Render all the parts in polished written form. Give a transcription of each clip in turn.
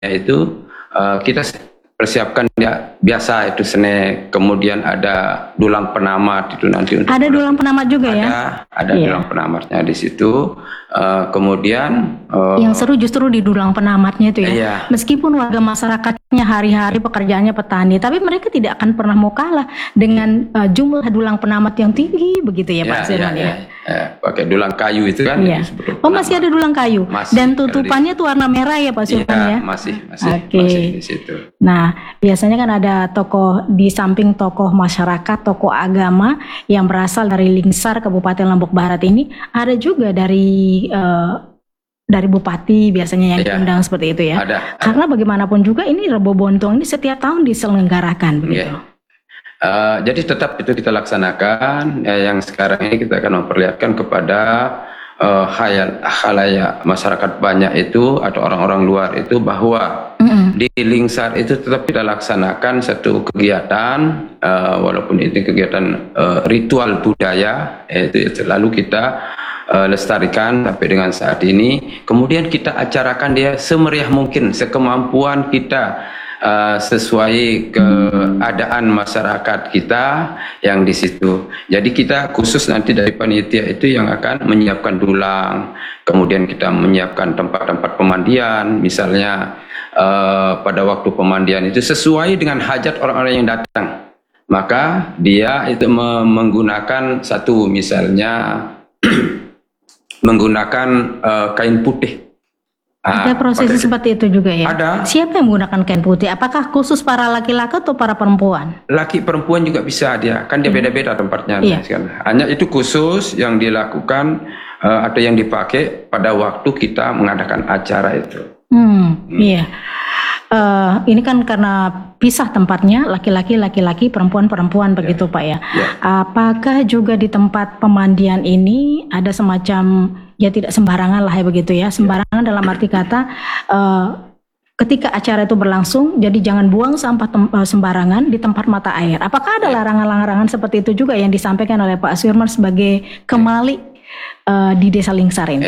itu kita persiapkan ya biasa itu sene, kemudian ada dulang penamat itu nanti untuk ada dulang penamat juga ya. Ada dulang penamatnya di situ. Kemudian yang seru justru di dulang penamatnya itu ya. Iya. Meskipun warga masyarakatnya hari-hari pekerjaannya petani, tapi mereka tidak akan pernah mau kalah dengan jumlah dulang penamat yang tinggi begitu ya Pak Sirman ya. Pakai dulang kayu itu kan. Iya. Masih ada dulang kayu. Masih, dan tutupannya tuh warna merah ya Pak Sirman ya. Masih di situ. Nah, biasanya kan ada tokoh di samping tokoh masyarakat, tokoh agama yang berasal dari Lingsar Kabupaten Lombok Barat ini, ada juga dari bupati biasanya yang diundang seperti itu ya. Ada. Karena bagaimanapun juga ini Rebo Bontong ini setiap tahun diselenggarakan begitu. Jadi tetap itu kita laksanakan. Yang sekarang ini kita akan memperlihatkan kepada khalayak masyarakat banyak itu atau orang-orang luar itu bahwa di Lingsar itu tetap kita laksanakan satu kegiatan, walaupun itu kegiatan ritual budaya, itu selalu kita lestarikan sampai dengan saat ini. Kemudian kita acarakan dia semeriah mungkin, sekemampuan kita, sesuai keadaan masyarakat kita yang di situ. Jadi kita khusus nanti dari panitia itu yang akan menyiapkan dulang, kemudian kita menyiapkan tempat-tempat pemandian, misalnya pada waktu pemandian itu sesuai dengan hajat orang-orang yang datang. Maka dia itu menggunakan satu misalnya menggunakan kain putih. Ada prosesi seperti itu juga ya? Ada. Siapa yang menggunakan kain putih? Apakah khusus para laki-laki atau para perempuan? Laki perempuan juga bisa dia, kan dia beda-beda tempatnya. Iya. Hanya itu khusus yang dilakukan atau yang dipakai pada waktu kita mengadakan acara itu. Iya. Ini kan karena pisah tempatnya, laki-laki, perempuan begitu Pak ya. Apakah juga di tempat pemandian ini ada semacam ya tidak sembarangan lah ya begitu ya, sembarangan dalam arti kata ketika acara itu berlangsung, jadi jangan buang sampah sembarangan di tempat mata air. Apakah ada larangan-larangan seperti itu juga yang disampaikan oleh Pak Sirman sebagai kemali di Desa Lingsar ini?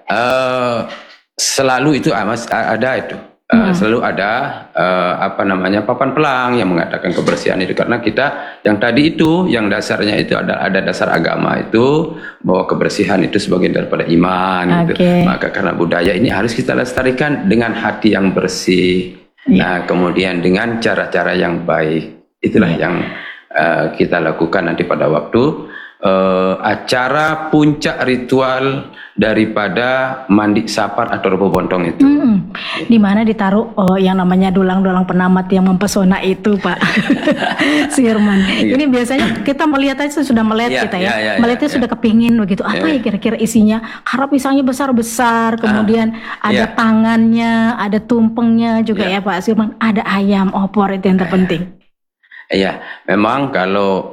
Selalu itu ada itu. Selalu ada papan pelang yang mengatakan kebersihan itu, karena kita yang tadi itu yang dasarnya itu ada dasar agama itu bahwa kebersihan itu sebagian daripada iman gitu. Maka karena budaya ini harus kita lestarikan dengan hati yang bersih. Nah, kemudian dengan cara-cara yang baik. Itulah yang kita lakukan nanti pada waktu acara puncak ritual daripada mandi sapar atau Rebo Bontong itu. Di mana ditaruh yang namanya dulang-dulang penamat yang mempesona itu Pak Sirman. Ini biasanya kita melihat aja sudah melihat kita ya. Melihatnya sudah kepingin begitu. Apa ya kira-kira isinya? Harap misalnya besar-besar, kemudian ada tangannya, ada tumpengnya juga ya Pak Sirman. Ada ayam, opor, itu yang terpenting. Iya, memang kalau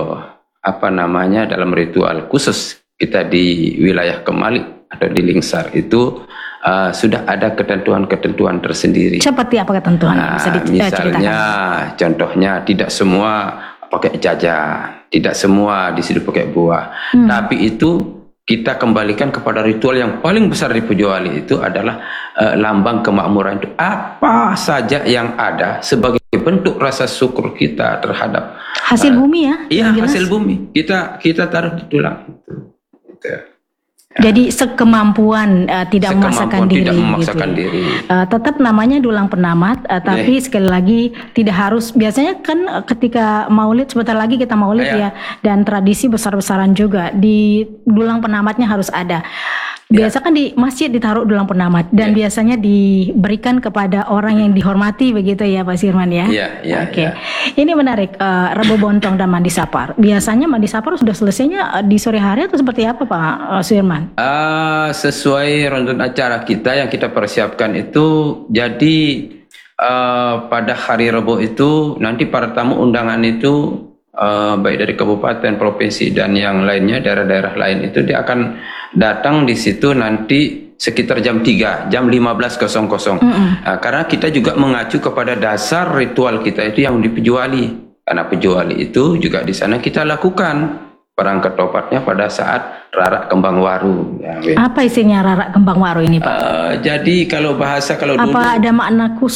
dalam ritual khusus kita di wilayah Kemali atau di Lingsar itu sudah ada ketentuan-ketentuan tersendiri. Seperti apa ketentuan? Bisa misalnya, contohnya tidak semua pakai jajan, tidak semua di situ pakai buah. Tapi itu kita kembalikan kepada ritual yang paling besar di Pujawali itu adalah lambang kemakmuran itu. Apa saja yang ada sebagai bentuk rasa syukur kita terhadap hasil bumi ya? Iya, hasil bumi. Kita taruh di tulang itu. Jadi sekemampuan tidak memaksakan diri. Tetap namanya dulang penamat, tapi sekali lagi tidak harus. Biasanya kan ketika Maulid, sebentar lagi kita Maulid ya, dan tradisi besar-besaran juga di dulang penamatnya harus ada. Biasa kan di masjid ditaruh dulang penamat dan biasanya diberikan kepada orang yang dihormati begitu ya Pak Sirman ya. Oke. Ini menarik, Rebo Bontong dan mandi sapar. Biasanya mandi sapar sudah selesainya di sore hari atau seperti apa Pak Sirman? Sesuai runtutan acara kita yang kita persiapkan itu, jadi pada hari Rebo itu nanti para tamu undangan itu baik dari kabupaten, provinsi dan yang lainnya, daerah-daerah lain itu dia akan datang di situ nanti sekitar jam 3, jam 15.00. Karena kita juga mengacu kepada dasar ritual kita itu yang di Pujawali. Karena Pujawali itu juga di sana kita lakukan perang ketopatnya pada saat Rarak Kembang Waru. Ya, apa isinya Rarak Kembang Waru ini, Pak? Jadi kalau bahasa kalau apa dulu ada makna khusus